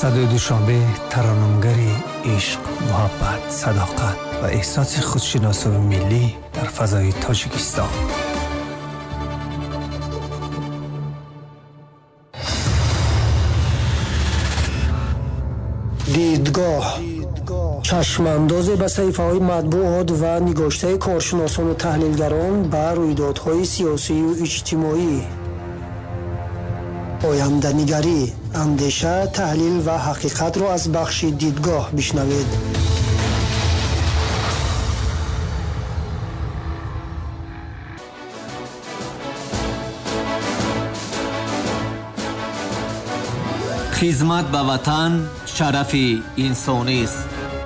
صدای دوشنبه ترانه‌گری عشق، محبت، صداقت و احساس خودشناسی ملی در فضای تاجیکستان. دیدگاه چشمانداز به صحیفه‌های مطبوعات و نگاشته کارشناسان و تحلیلگران بر رویدادهای سیاسی و اجتماعی. آینده‌نگری، اندیشه، تحلیل و حقیقت را از بخش دیدگاه بشنوید. خدمت به وطن شرف انسانی است.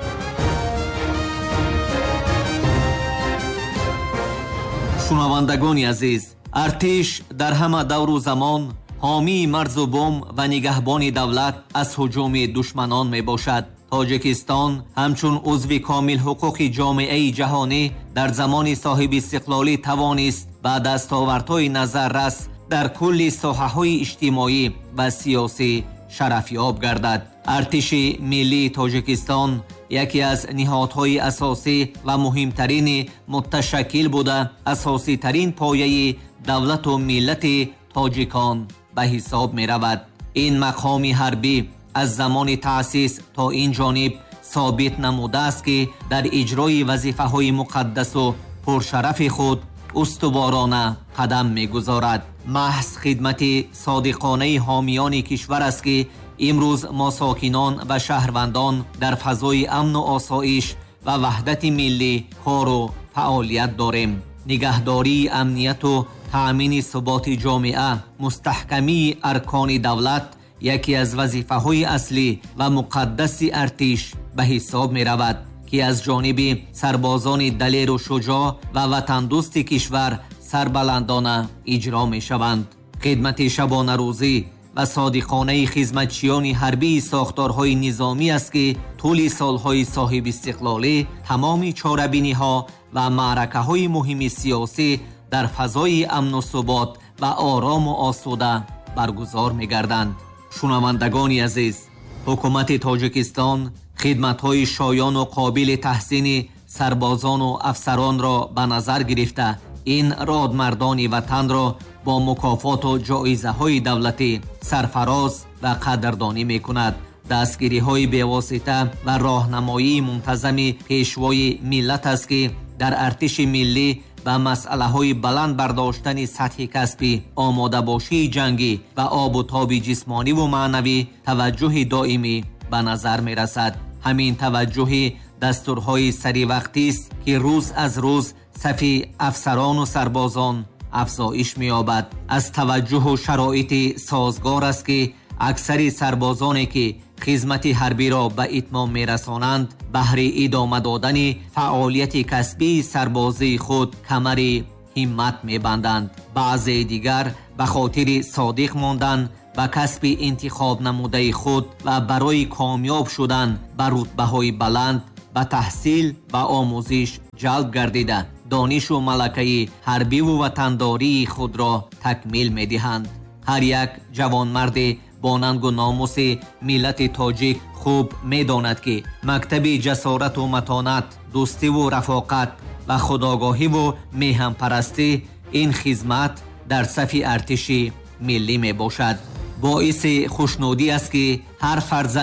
شنوندگان عزیز، ارتش در همه دور و زمان حامی مرز و بوم و نگهبان دولت از هجوم دشمنان می باشد. تاجیکستان همچون عضو کامل حقوق جامعه جهانی در زمان صاحب استقلالی توانست به دستاوردهای نظررس در کل ساحه‌های اجتماعی و سیاسی شرفیاب گردد. ارتش ملی تاجیکستان یکی از نهادهای اساسی و مهمترین متشکل بوده اساسی ترین پایه دولت و ملت تاجیکان به حساب می رود. این مقام حربی از زمان تأسیس تا این جانب ثابت نموده است که در اجرای وظیفه های مقدس و پرشرف خود استوارانه قدم می گذارد. محض خدمت صادقانه حامیان کشور است که امروز ما ساکنان و شهروندان در فضای امن و آسایش و وحدت ملی کار و فعالیت داریم. نگهداری امنیت و تأمین ثبات جامعه، مستحکمی ارکان دولت یکی از وظیفه‌های اصلی و مقدس ارتش به حساب می رود که از جانب سربازان دلیر و شجاع و وطن دوست کشور سربلندانه اجرا می شوند. خدمت شبانه روزی و صادقانه خدمتچیان حربی ساختارهای نظامی است که طول سالهای صاحب استقلالی تمام چاره‌بینی‌ها و معرکه‌های مهم سیاسی در فضای امن و ثبات و آرام و آسوده برگزار می‌گردند. شنوندگان عزیز، حکومت تاجیکستان خدمت‌های شایان و قابل تحسین سربازان و افسران را به نظر گرفته این رادمردان وطن را با مکافات و جایزه‌های دولتی سرفراز و قدردانی می‌کند. دستگیری‌های بی‌واسطه و راهنمایی منتظم پیشوای ملت است که در ارتش ملی و مسئله‌های بلند برداشتن سطح کسبی، آماده باشی جنگی و آب و تاب جسمانی و معنوی توجه دائمی به نظر می‌رسد. همین توجه دستورهای سری وقتی است که روز از روز صف افسران و سربازان افزایش می‌یابد. از توجه و شرایط سازگار است که اکثر سربازانی که خدمت حربی را به اتمام می‌رسانند بهر ادامه دادن فعالیت کسبی سربازی خود کمر همت می‌بندند. بعضی دیگر به خاطر صادق ماندن و کسب انتخاب نموده خود و برای کامیاب شدن به رتبه‌های بلند به تحصیل و آموزش جلب گردیده دانش و ملکه حربی و وطنداری خود را تکمیل می‌دهند. هر یک جوانمرد با ننگ و ناموس ملت تاجیک خوب می‌داند که مکتب جسارت و متانت، دوستی و رفاقت و خودآگاهی و میهن پرستی این خدمت در صف ارتش ملی میباشد. باعث خوشنودی است که هر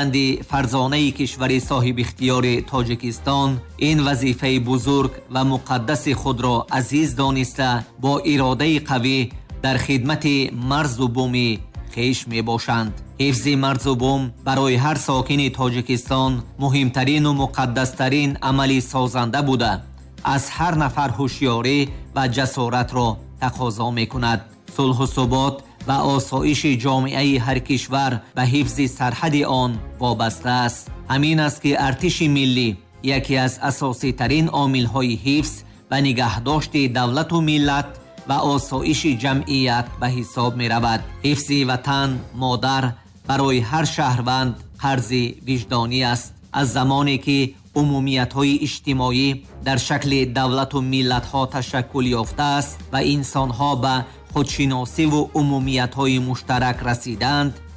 فرزانه کشور صاحب اختیار تاجیکستان این وظیفه بزرگ و مقدس خود را عزیز دانسته با اراده قوی در خدمت مرز و بوم خیش می باشند. حفظ مرز و بوم برای هر ساکن تاجیکستان مهمترین و مقدسترین عملی سازنده بوده از هر نفر هوشیاری و جسارت را تقاضا می کند. صلح و ثبات و آسایش جامعه هر کشور به حفظ سرحد آن وابسته است. همین است که ارتش ملی یکی از اساسی ترین عامل های حفظ و نگهداشت دولت و ملت و آسایش جمعیت به حساب می رود. حفظ وطن مادر برای هر شهروند قرض وجدانی است. از زمانی که عمومیت های اجتماعی در شکل دولت و ملت ها تشکل یافته است و انسان ها به خودشناسی و عمومیت های مشترک رسیدند،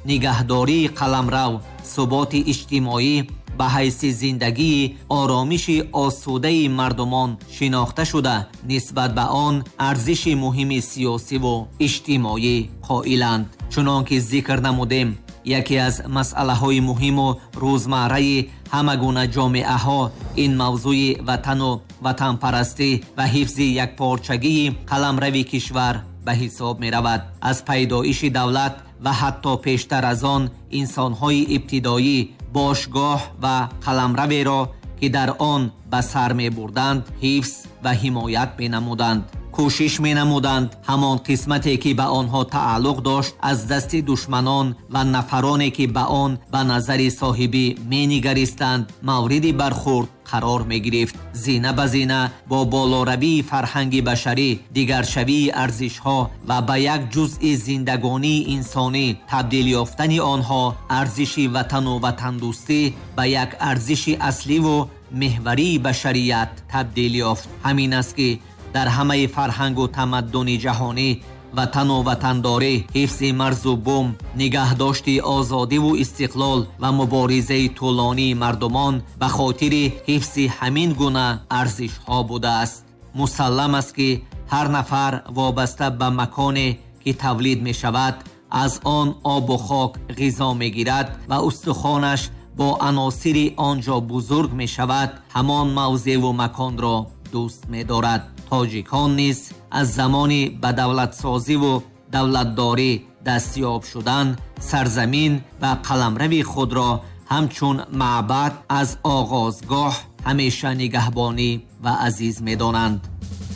نگهداری قلمرو، ثبات اجتماعی به حیث زندگی آرامش آسوده مردمان شناخته شده نسبت به آن ارزش مهم سیاسی و اجتماعی قائلند. چنانکه ذکر نمودیم یکی از مسئله های مهم و روزمره همه گونه جامعه ها این موضوع وطن و وطن پرستی و حفظ یکپارچگی قلمرو کشور به حساب می رود. از پیدایش دولت و حتی پیشتر از آن انسان‌های ابتدایی باشگاه و قلمرو را که در آن به سر می بردند حفظ و حمایت می نمودند. کوشش می نمودند همان قسمتی که به آنها تعلق داشت از دست دشمنان و نفرانی که به آن به نظر صاحبی می نگریستند مورد برخورد قرار می گرفت. زینه به زینه با بالاروی فرهنگ بشری، دیگرشوی ارزش ها و به یک جزء زندگانی انسانی تبدیل یافتن آنها ارزش وطن و وطن دوستی به یک ارزش اصلی و محوری بشریت تبدیل یافت. همین است که در همه فرهنگ و تمدن جهانی وطن و وطنداری، حفظ مرز و بوم، نگهداشت آزادی و استقلال و مبارزه طولانی مردمان به خاطر حفظ همین گونه ارزش ها بوده است. مسلم است که هر نفر وابسته به مکانی که تولید می شود از آن آب و خاک غذا می گیرد و استخوانش با عناصر آنجا بزرگ می شود همان موضع و مکان را دوست می دارد. تاجیکان نیز از زمان به دولت سازی و دولتداری دستیاب شدن سرزمین و قلمرو خود را همچون معبد از آغازگاه همیشه نگهبانی و عزیز می دانند.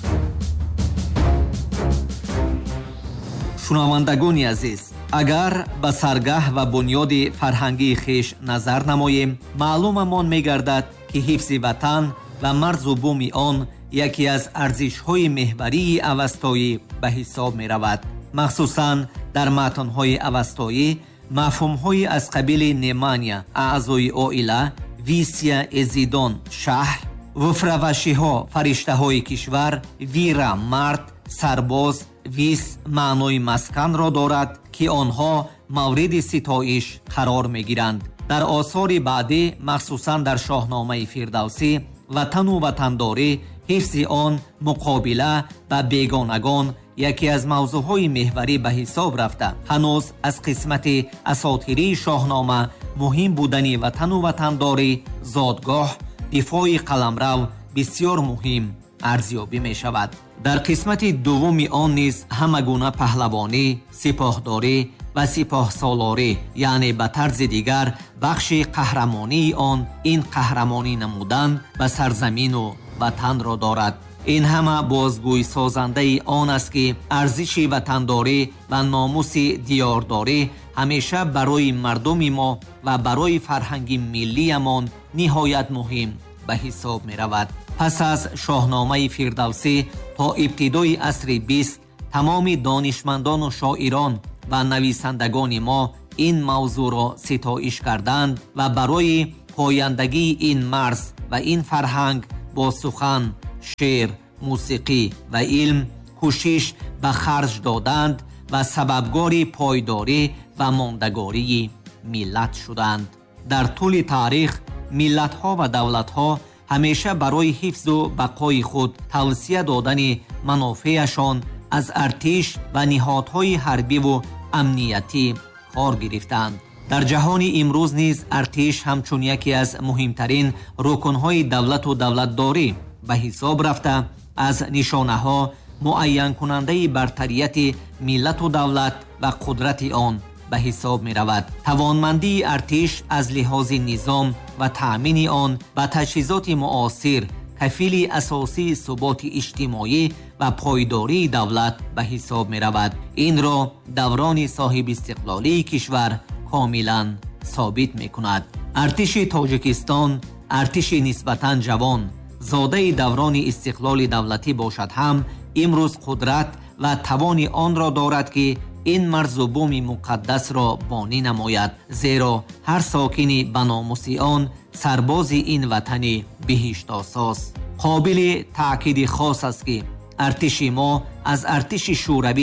شنوندگان عزیز، اگر به سرگاه و بنیاد فرهنگی خیش نظر نماییم معلوممان می گردد که حفظ وطن و مرز و بوم آن یکی از ارزش‌های محوری اوستایی به حساب می رود. مخصوصاً در متن‌های اوستایی مفهوم‌های از قبیل نیمانیا اعضای عائله، ویسیا ازیدان شهر، وفروشی‌ها فرشته‌های کشور، ویرا مرد، سرباز، ویس معنای مسکن را دارد که آنها مورد ستایش قرار می‌گیرند. در آثار بعدی مخصوصاً در شاهنامه فردوسی وطن و وطنداری حفظ آن مقابله با بیگانگان یکی از موضوعهای محوری به حساب رفته. هنوز از قسمت اساطیری شاهنامه مهم بودن وطن و وطنداری زادگاه دفاع قلمرو بسیار مهم ارزیابی می شود. در قسمت دوم آن نیز همه گونه پهلوانی، سپاهداری و سپاه سالاری یعنی به طرز دیگر بخش قهرمانی آن این قهرمانی نمودن به سرزمین و وطن را دارد. این همه بازگوی سازنده آن است که ارزش وطنداری و ناموس دیارداری همیشه برای مردم ما و برای فرهنگ ملی امان نهایت مهم به حساب می رود. پس از شاهنامه فردوسی تا ابتدای عصر 20 تمام دانشمندان و شاعران و نویسندگان ما این موضوع را ستایش کردند و برای پایندگی این مرز و این فرهنگ با سخن، شعر، موسیقی و علم کوشش به خرج دادند و سببگار پایداری و ماندگاری ملت شدند. در طول تاریخ ملت‌ها و دولت‌ها همیشه برای حفظ و بقای خود توصیه دادن منافعشان از ارتش و نهادهای حربی و امنیتی کار گرفتند. در جهان امروز نیز ارتش همچون یکی از مهمترین رکنهای دولت و دولتداری به حساب رفته از نشانه‌ها معین کننده برتریت ملت و دولت و قدرت آن به حساب می رود. توانمندی ارتش از لحاظ نظام و تأمین آن به تجهیزات معاصر کفیل اساسی ثبات اجتماعی و پایداری دولت به حساب می رود. این را دوران صاحب استقلالی کشور کاملا ثابت می کند. ارتش تاجیکستان ارتش نسبتاً جوان زاده دوران استقلال دولتی باشد هم امروز قدرت و توان آن را دارد که این مرز و بوم مقدس را بانی نماید، زیرا هر ساکنی به ناموس آن سرباز این وطن بهشت آساست. قابل تأکید خاص است که ارتش ما از ارتش شوروی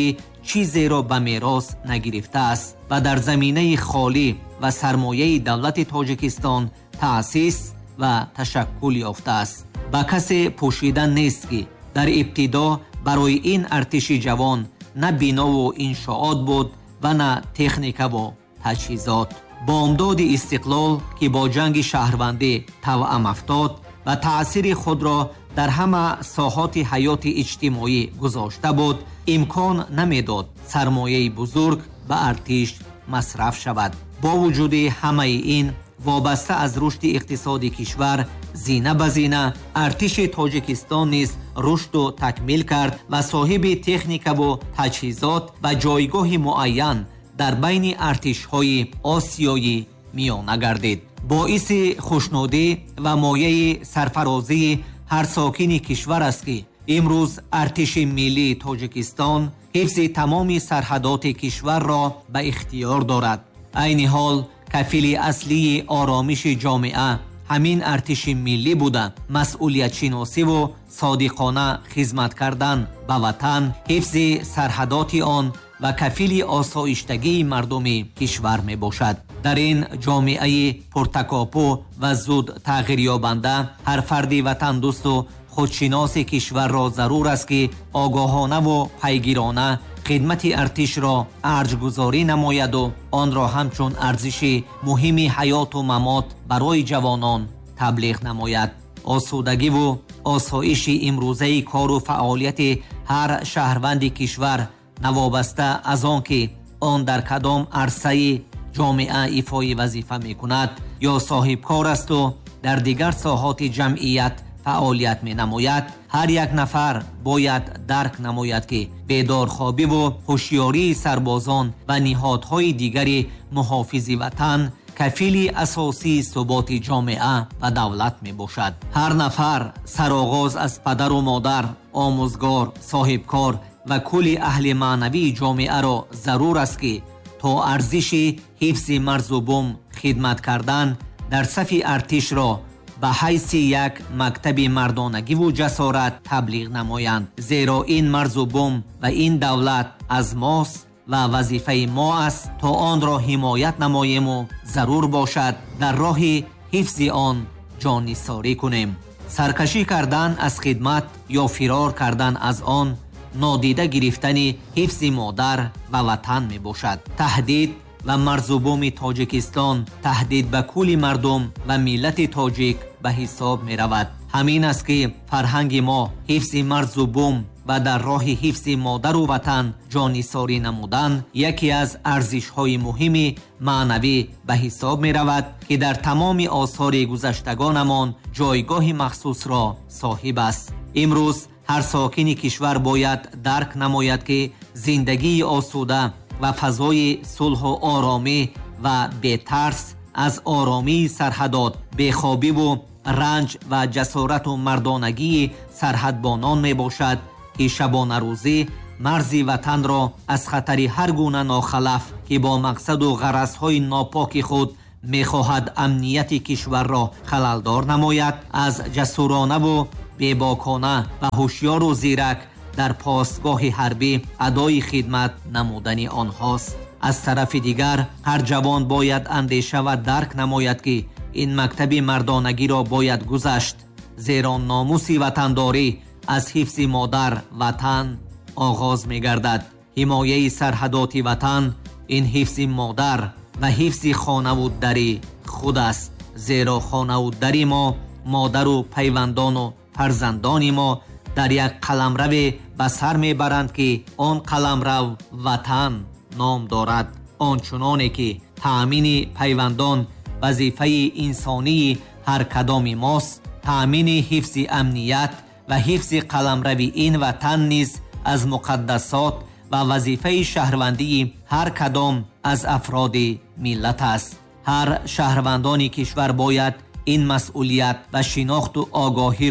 чизеро ба мерос нагирифтааст ва дар заминаи холӣ ва сармояи давлати Тоҷикистон таъсис ва ташаккул ёфтааст. ба касе пӯшида нест ки дар ибтидо барои ин артиши ҷавон на бинову иншоот буд ва на техникаву таҷҳизот. бомдоди истиқлол ки бо ҷанги шаҳрвандӣ тавъам афтод ва таъсири худро дар ҳама соҳоти ҳаёти иҷтимоӣ гузошта буд, имкон намедод сармояи бузург ба артиш масраф шавад. бо вуҷуди ҳамаи ин, вобаста аз рушди иқтисоди кишвар, зина ба зина артиши Тоҷикистон низ рушду такмил кард ва соҳиби техникаву таҷҳизот ва ҷойгоҳи муайян дар байни артишҳои осиёи миёна гардид. боиси хушнудӣ ва мояи сарфарозии ҳар сокини кишвар аст ки имрӯз артиши миллии Тоҷикистон ҳифзи тамоми сарҳадоти кишварро ба ихтиёр дорад. айни ҳол кафили аслии оромиши ҷомеа ҳамин артиши миллӣ буда, масъулиятшиносиву содиқона хизмат кардан ба ватан, ҳифзи сарҳадоти он ва кафили осоиштагии мардуми кишвар мебошад. дар ин ҷомеаи пуртакопу ва зуд тағйирёбанда ҳар фарди ватандӯсту худшиноси кишварро зарур аст ки огоҳонаву пайгирона хидмати артишро арҷгузорӣ намояду онро ҳамчун арзиши муҳими ҳаёту мамот барои ҷавонон таблиғ намояд. осудагиву осоиши имрӯзаи кору фаъолияти ҳар шаҳрванди кишвар навобаста аз он ки он дар кадом арсаи ҷомеа ифои вазифа мекунад ё соҳибкор асту дар дигар соҳоти ҷамъият фаъолият менамояд, ҳар як нафар бояд дарк намояд ки бедорхобиву ҳушёрии сарбозон ва ниҳодҳои дигари муҳофизи ватан кафили асосии суботи ҷомеа ва давлат мебошад. ҳар нафар сароғоз аз падару модар, омӯзгор, соҳибкор ва кулли аҳли маънавии ҷомеаро зарур аст ки то арзиши ҳифзи марзу бум хидмат кардан дар сафи артишро ба ҳайси як мактаби мардонагиву ҷасорат таблиғ намоянд. зеро ин марзу бум ва ин давлат аз мост ва вазифаи мо аст то онро ҳимоят намоему зарур бошад дар роҳи ҳифзи он ҷоннисорӣ кунем. саркашӣ кардан аз хидмат ё фирор кардан аз он нодида гирифтани ҳифзи модар ва ватан мебошад. таҳдид ва марзубуми Тоҷикистон таҳдид ба кулли мардум ва миллати тоҷик ба ҳисоб меравад. ҳамин аст ки фарҳанги мо ҳифзи марзубум ва дар роҳи ҳифзи модару ватан ҷонисорӣ намудан яке аз арзишҳои муҳими маънавӣ ба ҳисоб меравад ки дар тамоми осори гузаштагонамон ҷойгоҳи махсусро соҳиб аст. имрӯз ҳар сокини кишвар бояд дарк намояд ки зиндагии осуда ва фазои сулҳу оромӣ ва бетарс аз оромии сарҳадот, бехобиву ранҷ ва ҷасорату мардонагии сарҳадбонон мебошад ки шабонарӯзӣ марзи ватанро аз хатари ҳар гуна нохалаф ки бо мақсаду ғаразҳои нопоки худ мехоҳад амнияти кишварро халалдор намояд, аз ҷасуронаву бебокона ва ҳушёру зирак дар постгоҳи ҳарбӣ адои хидмат намудани онҳост. аз тарафи дигар ҳар ҷавон бояд андеша ва дарк намояд ки ин мактаби мардонагиро бояд гузашт, зеро номуси ватандорӣ аз ҳифзи модар ватан оғоз мегардад. ҳимояи сарҳадоти ватан ин ҳифзи модар ва ҳифзи хонавуддари худ аст, зеро хонавуддари мо, модару пайвандону фарзандони мо дар як қаламраве ба сар мебаранд ки он қаламрав ватан ном дорад. ончуноне ки таъмини пайвандон вазифаи инсонии ҳар кадоми мост, таъмини ҳифзи амният ва ҳифзи қаламрави ин ватан низ аз муқаддасот ва вазифаи шаҳрвандии ҳар кадом аз афроди миллат аст. ҳар шаҳрвандони кишвар бояд ин масъулият ва шинохту огоҳиро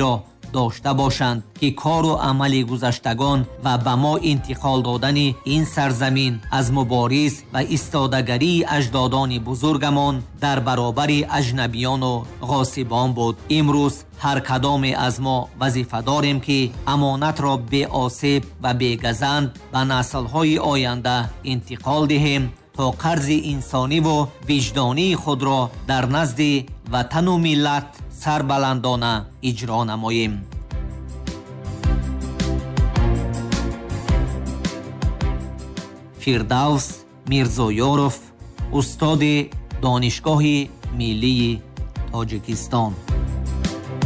дошта бошанд ки кору амали гузаштагон ва ба мо интиқол додани ин сарзамин аз мубориз ва истодагарии аҷдодони бузургамон дар баробари аҷнабиёну ғосибон буд. имрӯз ҳар кадоме аз мо вазифадорем ки амонатро беосеб ва бегазанд ба наслҳои оянда интиқол диҳем то қарзи инсониву виҷдонии худро дар назди ватану миллат сарбаландона иҷро намоем. фирдавс мирзоёров, устоди донишгоҳи миллии тоҷикистон.